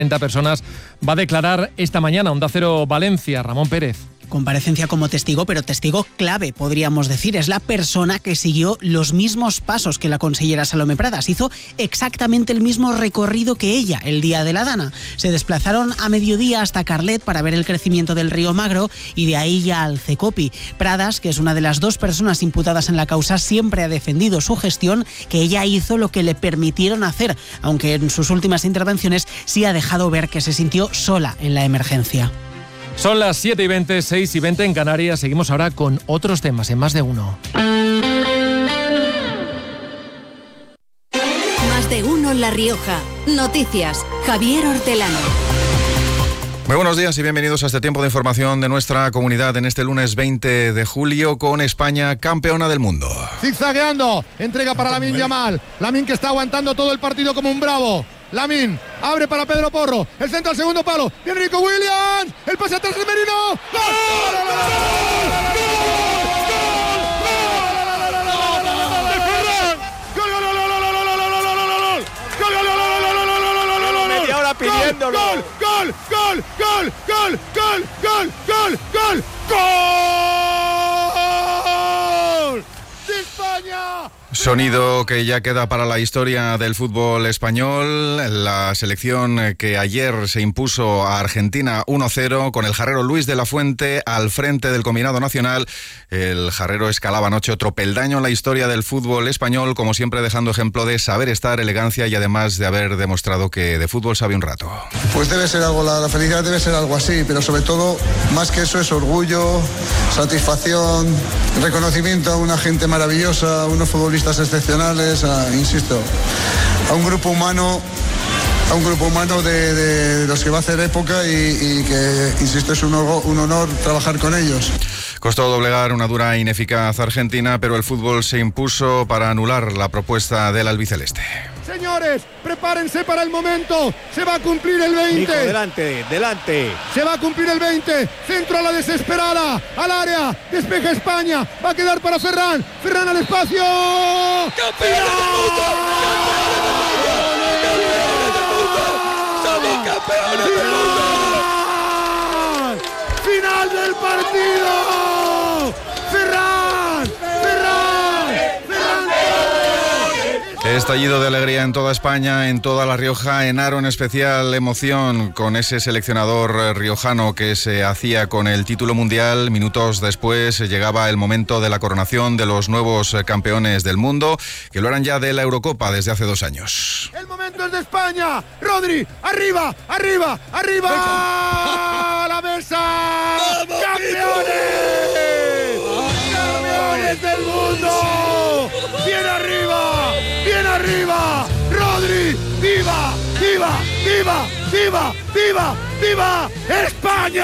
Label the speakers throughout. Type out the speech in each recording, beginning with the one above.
Speaker 1: 40 personas, va a declarar esta mañana. Onda Cero Valencia, Ramón Pérez.
Speaker 2: Comparecencia como testigo, pero testigo clave, podríamos decir. Es la persona que siguió los mismos pasos que la consellera Salomé Pradas. Hizo exactamente el mismo recorrido que ella el día de la Dana. Se desplazaron a mediodía hasta Carlet para ver el crecimiento del río Magro y de ahí ya al Cecopi. Pradas, que es una de las dos personas imputadas en la causa, siempre ha defendido su gestión, que ella hizo lo que le permitieron hacer, aunque en sus últimas intervenciones sí ha dejado ver que se sintió sola en la emergencia.
Speaker 1: Son las 7:20, 6:20 en Canarias. Seguimos ahora con otros temas en Más de Uno.
Speaker 3: Más de Uno La Rioja. Noticias. Javier Hortelano.
Speaker 4: Muy buenos días y bienvenidos a este tiempo de información de nuestra comunidad en este lunes 20 de julio con España campeona del mundo.
Speaker 5: Zigzagueando, entrega para Lamine Yamal. Lamine que está aguantando todo el partido como un bravo. Lamine abre para Pedro Porro, el centro al segundo palo, viene Nico Williams, el pase atrás del Merino.
Speaker 6: Media hora pidiéndolo.
Speaker 5: ¡Gol! ¡De España!
Speaker 4: Sonido que ya queda para la historia del fútbol español. La selección que ayer se impuso a Argentina 1-0 con el jarrero Luis de la Fuente al frente del combinado nacional. El jarrero escalaba anoche otro peldaño en la historia del fútbol español, como siempre dejando ejemplo de saber estar, elegancia y además de haber demostrado que de fútbol sabe un rato.
Speaker 7: Pues debe ser algo, la felicidad debe ser algo así, pero sobre todo, más que eso, es orgullo, satisfacción, reconocimiento a una gente maravillosa, a unos futbolistas excepcionales, insisto, a un grupo humano de los que va a hacer época y que, insisto, es un honor trabajar con ellos.
Speaker 4: Costó doblegar una dura e ineficaz Argentina, pero el fútbol se impuso para anular la propuesta del albiceleste.
Speaker 5: Señores, prepárense para el momento. Se va a cumplir el 20.
Speaker 6: Nico, delante.
Speaker 5: Se va a cumplir el 20. Centro a la desesperada. Al área. Despeja España. Va a quedar para Ferran. Ferran al espacio.
Speaker 6: ¡Campeones del mundo! ¡Somos campeones del mundo!
Speaker 5: ¡Final del partido! ¡Ferran!
Speaker 4: Estallido de alegría en toda España, en toda La Rioja, en Aro en especial emoción con ese seleccionador riojano que se hacía con el título mundial. Minutos después llegaba el momento de la coronación de los nuevos campeones del mundo, que lo eran ya de la Eurocopa desde hace 2 años.
Speaker 5: El momento es de España. Rodri, arriba. ¡A la mesa! ¡Campeones! ¡Campeones del mundo! ¡Bien arriba! ¡Rodri! ¡Viva España!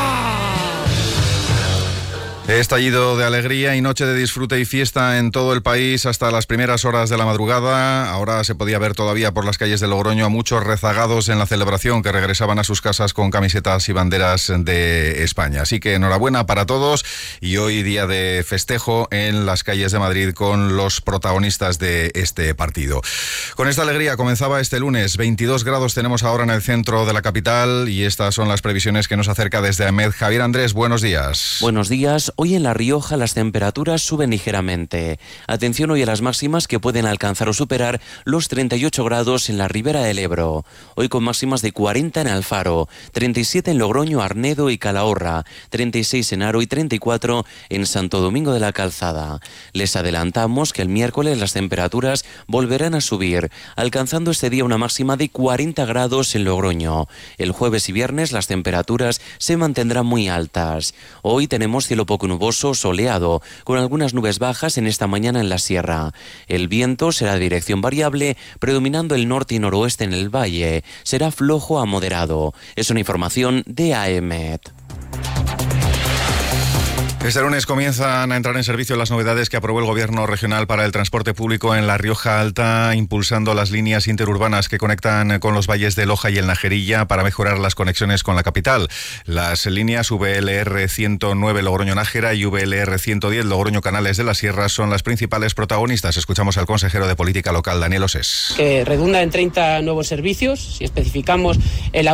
Speaker 4: Estallido de alegría y noche de disfrute y fiesta en todo el país hasta las primeras horas de la madrugada. Ahora se podía ver todavía por las calles de Logroño a muchos rezagados en la celebración que regresaban a sus casas con camisetas y banderas de España. Así que enhorabuena para todos y hoy día de festejo en las calles de Madrid con los protagonistas de este partido. Con esta alegría comenzaba este lunes. 22 grados tenemos ahora en el centro de la capital y estas son las previsiones que nos acerca desde AEMET. Javier Andrés, buenos días.
Speaker 8: Buenos días. Hoy en La Rioja las temperaturas suben ligeramente. Atención hoy a las máximas que pueden alcanzar o superar los 38 grados en la ribera del Ebro. Hoy con máximas de 40 en Alfaro, 37 en Logroño, Arnedo y Calahorra, 36 en Aro y 34 en Santo Domingo de la Calzada. Les adelantamos que el miércoles las temperaturas volverán a subir, alcanzando este día una máxima de 40 grados en Logroño. El jueves y viernes las temperaturas se mantendrán muy altas. Hoy tenemos cielo poco nuboso, soleado, con algunas nubes bajas en esta mañana en la sierra. El viento será de dirección variable, predominando el norte y noroeste en el valle. Será flojo a moderado. Es una información de AEMET.
Speaker 4: Este lunes comienzan a entrar en servicio las novedades que aprobó el Gobierno regional para el transporte público en la Rioja Alta, impulsando las líneas interurbanas que conectan con los valles de Loja y el Najerilla para mejorar las conexiones con la capital. Las líneas VLR 109 Logroño-Nájera y VLR 110 Logroño-Canales de la Sierra son las principales protagonistas. Escuchamos al consejero de Política Local, Daniel Osés.
Speaker 9: Que redunda en 30 nuevos servicios. Si especificamos el